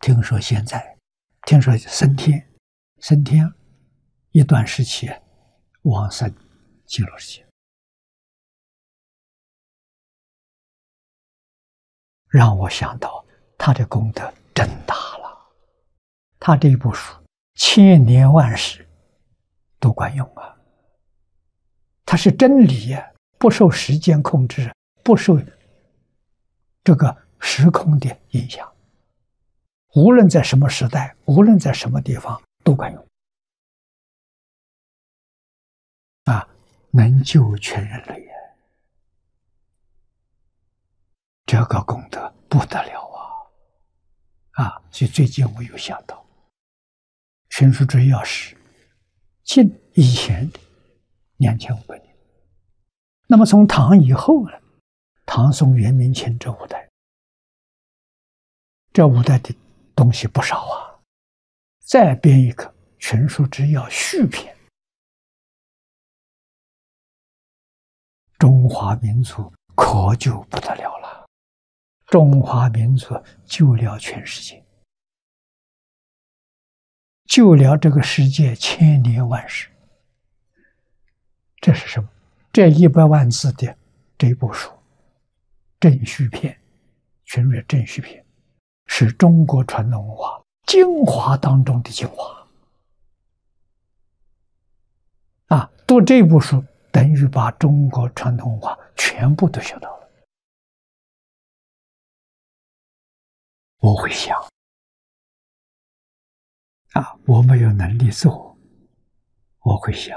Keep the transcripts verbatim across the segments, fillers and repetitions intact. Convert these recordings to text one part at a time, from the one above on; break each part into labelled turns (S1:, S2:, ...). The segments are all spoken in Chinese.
S1: 听说现在，听说升天，升天一段时期往生极乐世界，让我想到他的功德真大了。他这一部书千年万世都管用啊！它是真理呀，不受时间控制，不受这个时空的影响。无论在什么时代，无论在什么地方，都管用。啊，能救全人类呀！这个功德不得了啊！啊，所以最近我又想到，全书之要是近以前的两千五百年，那么从唐以后呢？唐宋元明清这五代，这五代的东西不少啊。再编一个《全书之要》续篇，中华民族可就不得了了。中华民族救了全世界，救了这个世界千年万世。这是什么？这一百万字的这部书正序篇，全书正序篇，是中国传统文化精华当中的精华啊！读这部书等于把中国传统文化全部都学到了。我会想啊，我没有能力做，我会想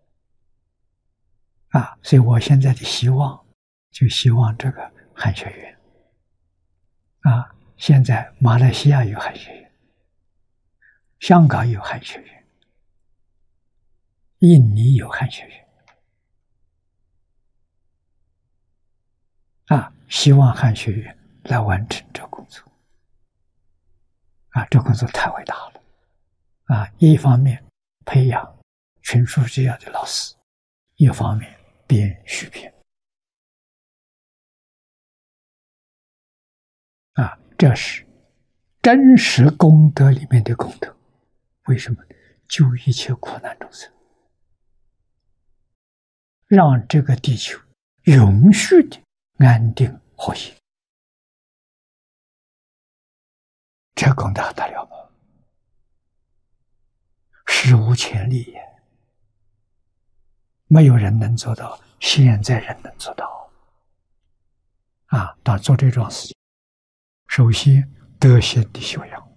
S1: 啊，所以我现在的希望，就希望这个汉学院啊，现在马来西亚有汉学院，香港有汉学院，印尼有汉学院啊，希望汉学院来完成这工作啊，这工作太伟大了啊！一方面培养全书之要的老师，一方面编续篇啊，这是真实功德里面的功德。为什么？救一切苦难众生，让这个地球永续的安定和谐，这功德大了吗？史无前例也，没有人能做到，现在人能做到啊！当做这桩事情，首先德行的修养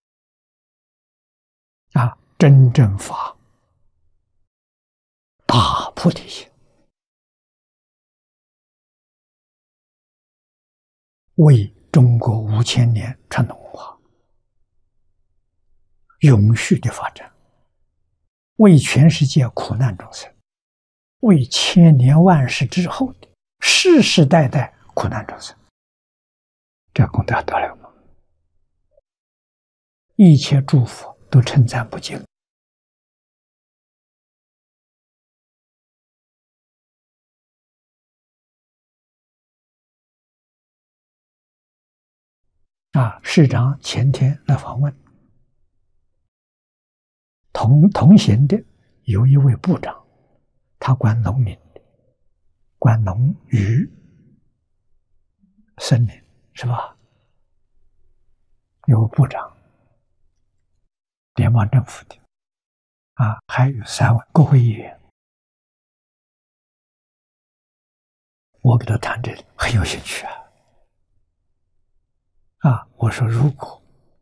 S1: 啊，真正发大菩提心，为中国五千年传统文化永续的发展，为全世界苦难众生，为千年万世之后的世世代代苦难众生，这功德得了吗？一切诸佛都称赞不尽啊！市长前天来访问，同同行的有一位部长，他管农林的，管农渔森林，是吧？有部长，联邦政府的啊，还有三位国会议员。我给他谈这里很有兴趣啊。啊，我说如果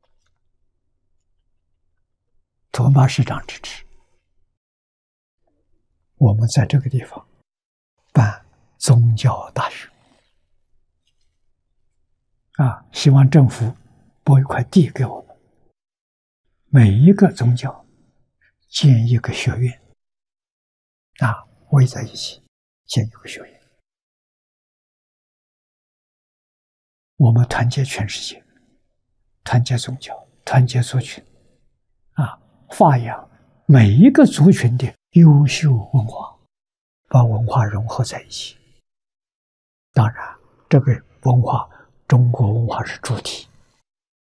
S1: 托马市长支持，我们在这个地方办宗教大学啊，希望政府拨一块地给我们，每一个宗教建一个学院啊，围在一起建一个学院。我们团结全世界，团结宗教，团结族群啊，发扬每一个族群的优秀文化，把文化融合在一起。当然这个文化，中国文化是主体，